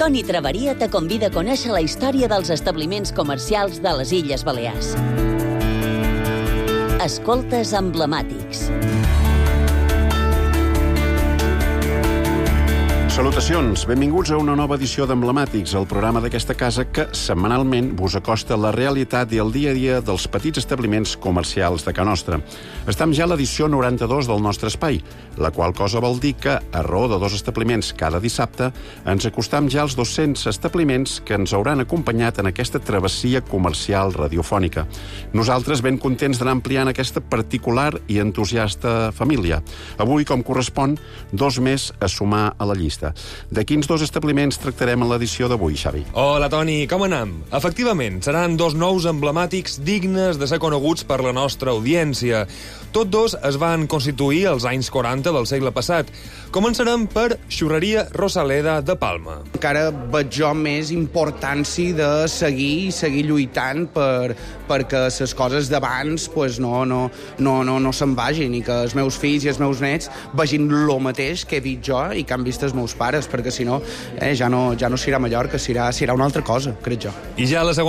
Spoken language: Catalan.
Toni Traveria te convida a conèixer la història dels establiments comercials de les Illes Balears. Escoltes emblemàtics. Salutacions, benvinguts a una nova edició d'Emblemàtics, el programa d'aquesta casa que setmanalment vos acosta la realitat i el dia a dia dels petits establiments comercials de Ca Nostra. Estem ja a l'edició 92 del nostre espai, la qual cosa vol dir que, a raó de 2 establiments cada dissabte, ens acostam ja als 200 establiments que ens hauran acompanyat en aquesta travessia comercial radiofònica. Nosaltres ben contents d'anar ampliant aquesta particular i entusiasta família. Avui, com correspon, 2 més a sumar a la llista. De quins 2 establiments tractarem en l'edició d'avui, Xavi? Hola, Toni, com anem? Efectivament, seran 2 nous emblemàtics dignes de ser coneguts per la nostra audiència. Tots 2 es van constituir als anys 40 del segle passat. Començarem per Xurreria Rosaleda de Palma. Encara veig jo més importància de seguir lluitant perquè les coses d'abans no se'n vagin i que els meus fills i els meus nets vegin el mateix que he vist jo i que han vist els meus pares, perquè si no, ja no serà Mallorca, serà una altra cosa, crec jo. I ja la segona